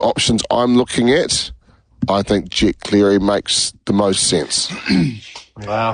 options I'm looking at, I think Jet Cleary makes the most sense. Wow.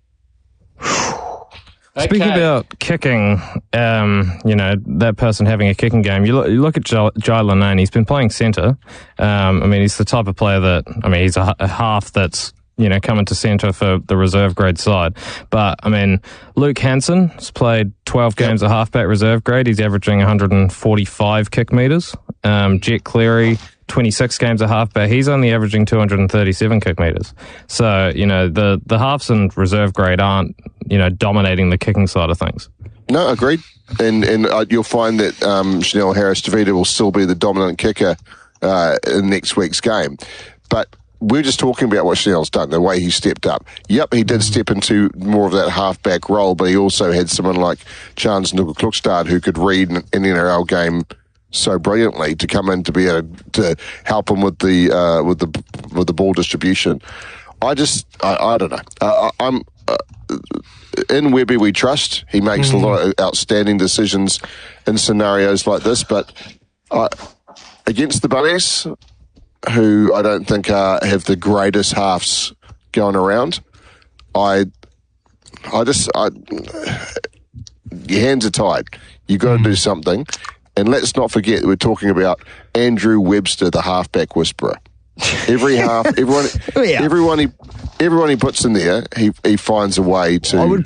Speaking about kicking, that person having a kicking game, you look at Jai Linane, he's been playing centre. He's the type of player that, he's a half that's, coming to centre for the reserve grade side. But, Luke Hansen has played 12 games at halfback reserve grade. He's averaging 145 kick metres. Jet Cleary, 26 games at halfback. He's only averaging 237 kick metres. So, the halves and reserve grade aren't, dominating the kicking side of things. No, agreed. And you'll find that Chanel Harris-Tavita will still be the dominant kicker in next week's game. But we're just talking about what Chanel's done, the way he stepped up. Yep, he did step into more of that halfback role, but he also had someone like Chance Nuka-Klukstad who could read an NRL game so brilliantly to come in to be able to help him with the ball distribution. I don't know. I'm in Webby we trust. He makes a lot of outstanding decisions in scenarios like this, but against the Bunnies, who I don't think have the greatest halves going around, your hands are tied. You got to do something. And let's not forget that we're talking about Andrew Webster, the halfback whisperer. Everyone he puts in there, he finds a way to